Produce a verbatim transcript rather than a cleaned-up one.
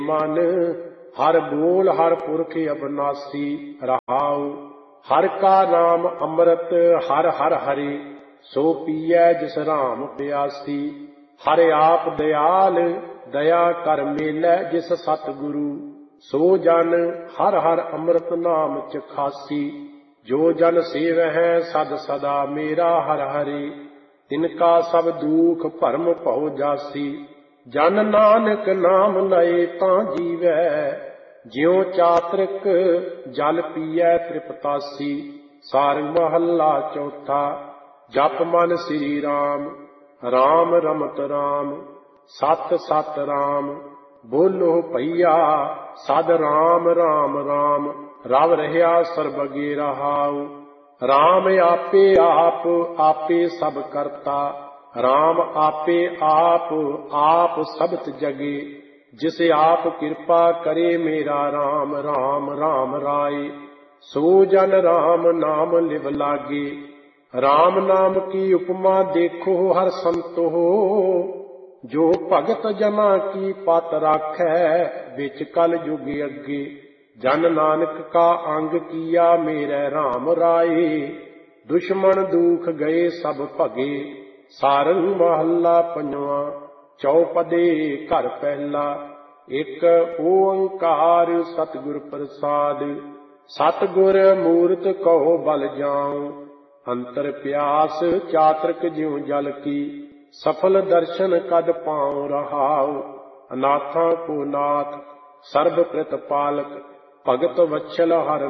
मन हर बोल हर पुरख अबनासी रहाऊ। हर का नाम अमृत हर हर हरि सो पियै जिस राम प्यासी। हर आप दयाल दया कर मेलै जिस सतगुरु सो जन हर हर अमृत नाम चखासी। जो जन सेवह सद सदा मेरा हर हरि तिनका सब दुख भरम भौ जासी। जन नानक नाम लए तां जीवै ज्यों चातृक जल पीऐ तृपतासी। सारंग महला चौथा। जप मन श्री राम राम रमत राम सत सत राम बोलो भैया सद राम राम राम रव रहा सर्बगे रहाऊ। राम आपे आप आपे सब करता राम आपे आप आप सबत जगे। जिसे आप कृपा करे मेरा राम राम राम राय सो जन राम नाम लिव लागे। राम नाम की उपमा देखो हर संतो जो भगत जना की पत राखै बिच कल युग अगे। जन नानक का अंग किया मेरे राम राय दुश्मन दुख गए सब भगे। सारंग महला पंजवा। चौपदे घर पहला। एक ओंकार सतगुर प्रसाद। सतगुर मूरत कहो बल जाऊं अंतर प्यास चातृक ज्यों जल की। सफल दर्शन कद पाऊं रहाऊ। अनाथा को नाथ सर्व प्रतिपालक भगत वत्सल हर